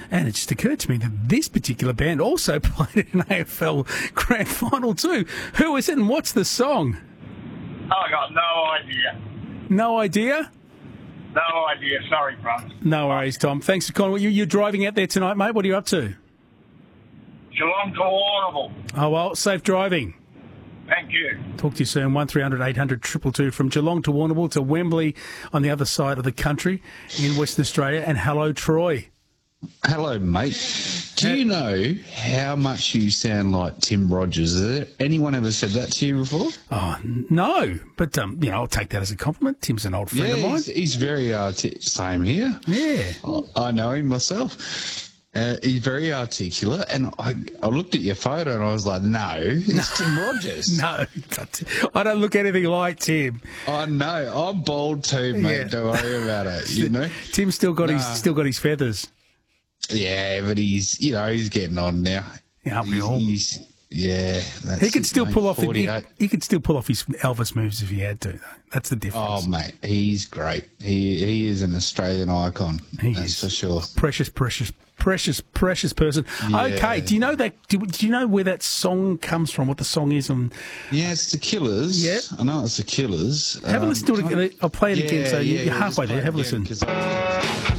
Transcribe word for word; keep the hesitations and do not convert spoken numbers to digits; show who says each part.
Speaker 1: And it just occurred to me that this particular band also played an A F L Grand Final too. Who is it and what's the song?
Speaker 2: I got no idea.
Speaker 1: No idea?
Speaker 2: No idea. Sorry, bro.
Speaker 1: No worries, Tom. Thanks for calling. You, you're driving out there tonight, mate. What are you up to?
Speaker 2: Geelong to Warrnambool.
Speaker 1: Oh, well, safe driving.
Speaker 2: Thank you.
Speaker 1: Talk to you soon. one three hundred eight hundred two two two from Geelong to Warrnambool to Wembley on the other side of the country in Western Australia. And hello, Troy.
Speaker 3: Hello, mate. Do you know how much you sound like Tim Rogers? Has there anyone ever said that to you before?
Speaker 1: Oh, no. But, um, you know, I'll take that as a compliment. Tim's an old friend
Speaker 3: yeah,
Speaker 1: of mine.
Speaker 3: He's, he's very articulate. Same here.
Speaker 1: Yeah.
Speaker 3: I, I know him myself. Uh, he's very articulate. And I, I looked at your photo and I was like, no, it's Tim Rogers.
Speaker 1: No, I don't look anything like Tim.
Speaker 3: I know. I'm bald too, mate.
Speaker 1: Yeah.
Speaker 3: Don't worry about it. You know?
Speaker 1: Tim's still got
Speaker 3: Nah.
Speaker 1: his still got his feathers.
Speaker 3: Yeah, but he's, you know, he's getting on now.
Speaker 1: Yeah, we all.
Speaker 3: He's, yeah. That's
Speaker 1: He could
Speaker 3: it,
Speaker 1: still
Speaker 3: mate.
Speaker 1: pull off. He,
Speaker 3: forty-eight.
Speaker 1: he could still pull off his Elvis moves if he had to. Though. That's the difference.
Speaker 3: Oh, mate, he's great. He he is an Australian icon.
Speaker 1: He
Speaker 3: that's
Speaker 1: is.
Speaker 3: for sure.
Speaker 1: Precious, precious, precious, precious person.
Speaker 3: Yeah.
Speaker 1: Okay, do you know that? Do, do you know where that song comes from? What the song is? On
Speaker 3: Yeah, it's the Killers.
Speaker 1: Yeah.
Speaker 3: I know it's the Killers.
Speaker 1: have a
Speaker 3: Um,
Speaker 1: listen to it.
Speaker 3: can I-
Speaker 1: again. I'll play it again.
Speaker 3: Yeah,
Speaker 1: So you-
Speaker 3: yeah,
Speaker 1: you're
Speaker 3: yeah,
Speaker 1: halfway
Speaker 3: just
Speaker 1: there.
Speaker 3: play
Speaker 1: Have a
Speaker 3: it again,
Speaker 1: listen.
Speaker 3: 'cause I-